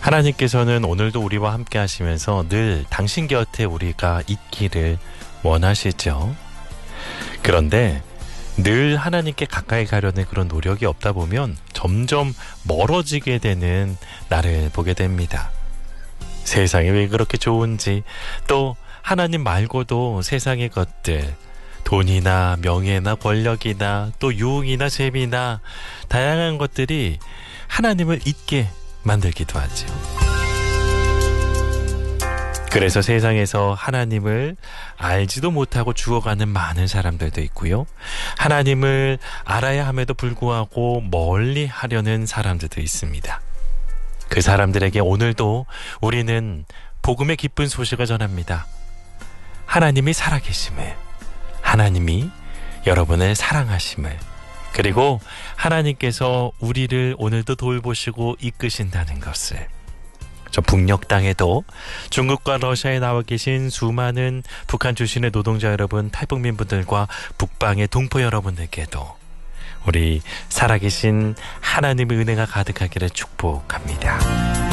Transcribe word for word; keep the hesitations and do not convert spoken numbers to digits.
하나님께서는 오늘도 우리와 함께 하시면서 늘 당신 곁에 우리가 있기를 원하시죠. 그런데 늘 하나님께 가까이 가려는 그런 노력이 없다 보면 점점 멀어지게 되는 나를 보게 됩니다. 세상이 왜 그렇게 좋은지, 또 하나님 말고도 세상의 것들, 돈이나 명예나 권력이나 또 유흥이나 재미나 다양한 것들이 하나님을 잊게 만들기도 하죠. 그래서 세상에서 하나님을 알지도 못하고 죽어가는 많은 사람들도 있고요. 하나님을 알아야 함에도 불구하고 멀리 하려는 사람들도 있습니다. 그 사람들에게 오늘도 우리는 복음의 기쁜 소식을 전합니다. 하나님이 살아계심을, 하나님이 여러분을 사랑하심을, 그리고 하나님께서 우리를 오늘도 돌보시고 이끄신다는 것을. 저 북녘 땅에도 중국과 러시아에 나와 계신 수많은 북한 출신의 노동자 여러분, 탈북민 분들과 북방의 동포 여러분들께도 우리 살아계신 하나님의 은혜가 가득하기를 축복합니다.